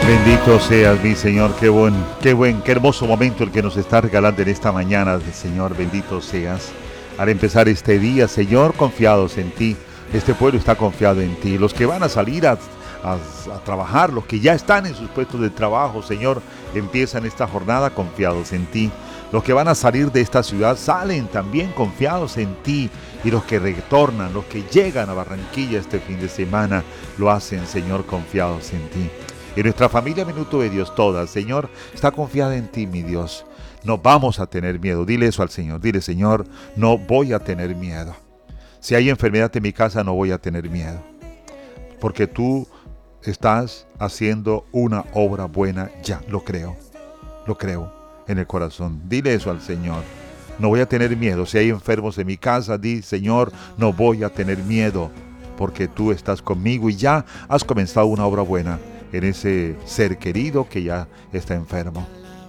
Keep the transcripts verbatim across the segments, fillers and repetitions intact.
Bendito seas, mi Señor. Qué buen, qué buen, qué hermoso momento el que nos está regalando en esta mañana, Señor. Bendito seas. Al empezar este día, Señor, confiados en ti. Este pueblo está confiado en ti. Los que van a salir a, a, a trabajar, los que ya están en sus puestos de trabajo, Señor, empiezan esta jornada confiados en ti. Los que van a salir de esta ciudad salen también confiados en ti. Y los que retornan, los que llegan a Barranquilla este fin de semana, lo hacen, Señor, confiados en ti. Y nuestra familia Minuto de Dios toda, Señor, está confiada en ti, mi Dios. No vamos a tener miedo. Dile eso al Señor. Dile, Señor, no voy a tener miedo. Si hay enfermedad en mi casa, no voy a tener miedo. Porque tú estás haciendo una obra buena ya. Lo creo. Lo creo en el corazón. Dile eso al Señor. No voy a tener miedo. Si hay enfermos en mi casa, di, Señor, no voy a tener miedo. Porque tú estás conmigo y ya has comenzado una obra buena en ese ser querido que ya está enfermo.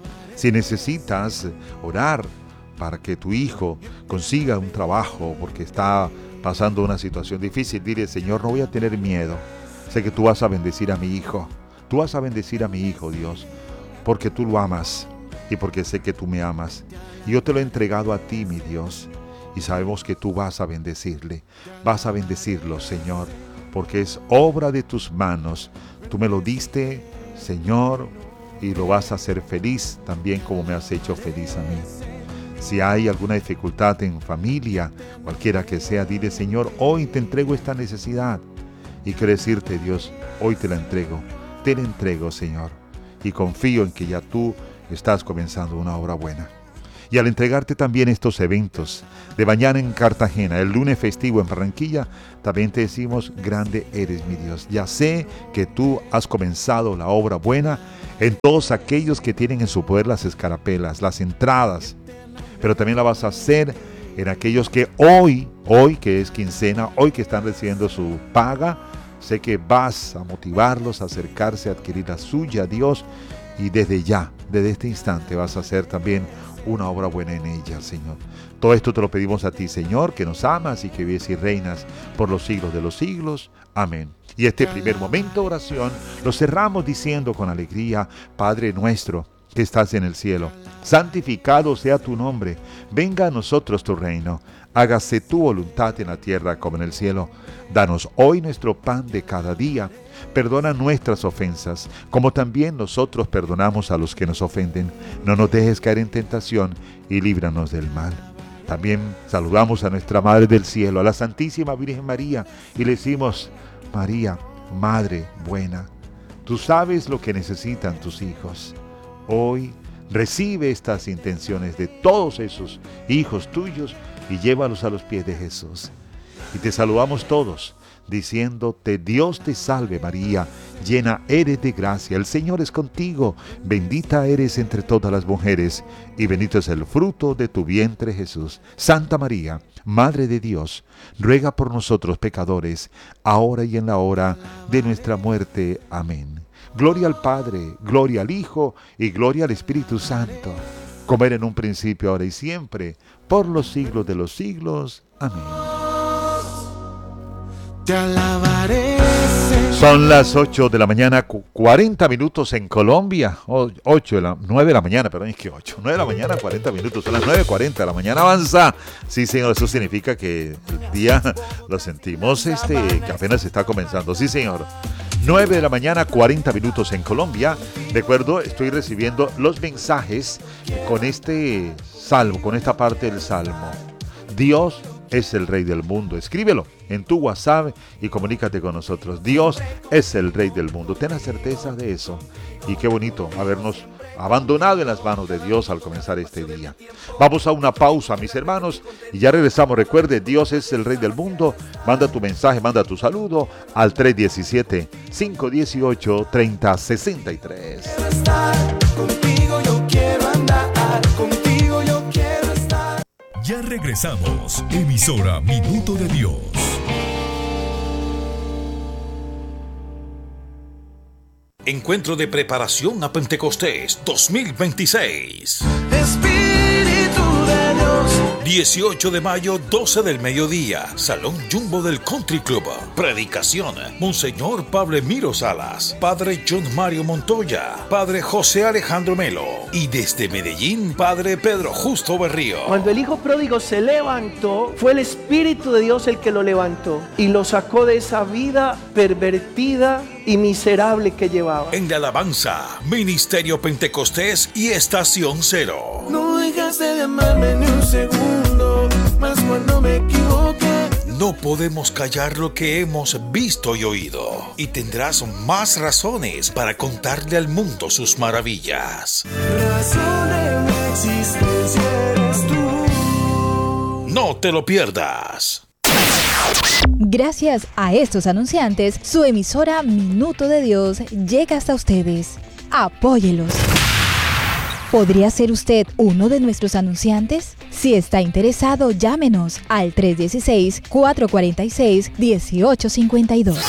Si necesitas orar para que tu hijo consiga un trabajo porque está pasando una situación difícil, dile, Señor, no voy a tener miedo. Sé que tú vas a bendecir a mi hijo. Tú vas a bendecir a mi hijo, Dios, porque tú lo amas y porque sé que tú me amas. Y yo te lo he entregado a ti, mi Dios, y sabemos que tú vas a bendecirle. Vas a bendecirlo, Señor, porque es obra de tus manos. Tú me lo diste, Señor, y lo vas a hacer feliz también como me has hecho feliz a mí. Si hay alguna dificultad en familia, cualquiera que sea, dile, Señor, hoy te entrego esta necesidad. Y quiero decirte, Dios, hoy te la entrego, te la entrego, Señor. Y confío en que ya tú estás comenzando una obra buena. Y al entregarte también estos eventos de mañana en Cartagena, el lunes festivo en Barranquilla, también te decimos, grande eres, mi Dios. Ya sé que tú has comenzado la obra buena en todos aquellos que tienen en su poder las escarapelas, las entradas, pero también la vas a hacer en aquellos que hoy, hoy que es quincena, hoy que están recibiendo su paga, sé que vas a motivarlos a acercarse a adquirir la suya, Dios, y desde ya, desde este instante vas a hacer también una obra buena en ella, Señor. Todo esto te lo pedimos a ti, Señor, que nos amas y que vives y reinas por los siglos de los siglos. Amén. Y este primer momento de oración lo cerramos diciendo con alegría, Padre nuestro que estás en el cielo, santificado sea tu nombre, venga a nosotros tu reino, hágase tu voluntad en la tierra como en el cielo. Danos hoy nuestro pan de cada día, perdona nuestras ofensas, como también nosotros perdonamos a los que nos ofenden. No nos dejes caer en tentación y líbranos del mal. También saludamos a nuestra Madre del Cielo, a la Santísima Virgen María, y le decimos, María, Madre buena, tú sabes lo que necesitan tus hijos. Hoy recibe estas intenciones de todos esos hijos tuyos y llévalos a los pies de Jesús. Y te saludamos todos, diciéndote, Dios te salve María, llena eres de gracia, el Señor es contigo, bendita eres entre todas las mujeres, y bendito es el fruto de tu vientre Jesús. Santa María, Madre de Dios, ruega por nosotros pecadores, ahora y en la hora de nuestra muerte. Amén. Gloria al Padre, gloria al Hijo y gloria al Espíritu Santo, como era en un principio, ahora y siempre, por los siglos de los siglos. Amén. Te alabaré. Son las ocho de la mañana, cuarenta minutos en Colombia. ocho de la, nueve de la mañana, perdón, es que ocho, nueve de la mañana, cuarenta minutos. Son las nueve cuarenta de la mañana, avanza. Sí, señor, eso significa que el día lo sentimos, este, que apenas está comenzando. Sí, señor. nueve de la mañana, cuarenta minutos en Colombia. Recuerdo, estoy recibiendo los mensajes con este salmo, con esta parte del salmo. Dios es el Rey del mundo. Escríbelo en tu WhatsApp y comunícate con nosotros. Dios es el Rey del mundo. Ten la certeza de eso. Y qué bonito habernos abandonado en las manos de Dios al comenzar este día. Vamos a una pausa, mis hermanos, y ya regresamos. Recuerde, Dios es el Rey del mundo. Manda tu mensaje, manda tu saludo al tres uno siete, cinco uno ocho, tres cero seis tres. Quiero estar contigo, yo quiero andar contigo, yo quiero estar. Ya regresamos. Emisora Minuto de Dios. Encuentro de preparación a Pentecostés dos mil veintiséis. Espíritu de Dios. dieciocho de mayo, doce del mediodía, Salón Jumbo del Country Club. Predicación, Monseñor Pablo Emiro Salas, Padre John Mario Montoya, Padre José Alejandro Melo y desde Medellín, Padre Pedro Justo Berrío. Cuando el hijo pródigo se levantó, fue el Espíritu de Dios el que lo levantó y lo sacó de esa vida pervertida y miserable que llevaba. En la alabanza, Ministerio Pentecostés y Estación Cero. No dejaste de amarme ni un segundo, más cuando me equivoqué. No podemos callar lo que hemos visto y oído, y tendrás más razones para contarle al mundo sus maravillas. Razón de mi existencia eres tú. No te lo pierdas. Gracias a estos anunciantes, su emisora Minuto de Dios llega hasta ustedes. Apóyelos. ¿Podría ser usted uno de nuestros anunciantes? Si está interesado, llámenos al tres uno seis, cuatro cuatro seis, uno ocho cinco dos.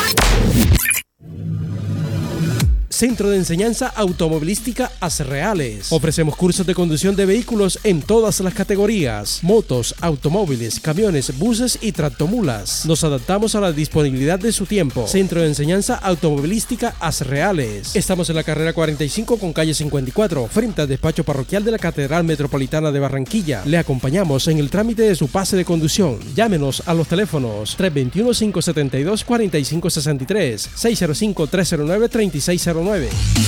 Centro de Enseñanza Automovilística Azreales. Ofrecemos cursos de conducción de vehículos en todas las categorías: motos, automóviles, camiones, buses y tractomulas. Nos adaptamos a la disponibilidad de su tiempo. Centro de Enseñanza Automovilística Azreales. Estamos en la carrera cuarenta y cinco con calle cincuenta y cuatro, frente al despacho parroquial de la Catedral Metropolitana de Barranquilla. Le acompañamos en el trámite de su pase de conducción. Llámenos a los teléfonos tres dos uno, cinco siete dos, cuatro cinco seis tres, seis cero cinco, tres cero nueve, tres seis cero nueve.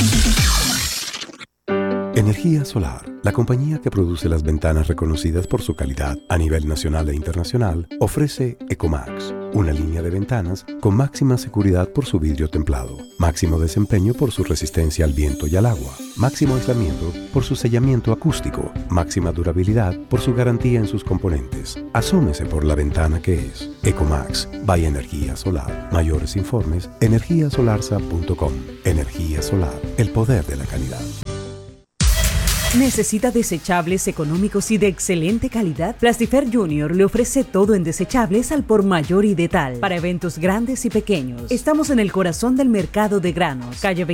Energía Solar, la compañía que produce las ventanas reconocidas por su calidad a nivel nacional e internacional, ofrece Ecomax, una línea de ventanas con máxima seguridad por su vidrio templado, máximo desempeño por su resistencia al viento y al agua, máximo aislamiento por su sellamiento acústico, máxima durabilidad por su garantía en sus componentes. Asómese por la ventana que es Ecomax by Energía Solar. Mayores informes, energía solarsa punto com. Energía Solar, el poder de la calidad. ¿Necesita desechables económicos y de excelente calidad? Plastifer Junior le ofrece todo en desechables al por mayor y de tal, para eventos grandes y pequeños. Estamos en el corazón del mercado de granos, calle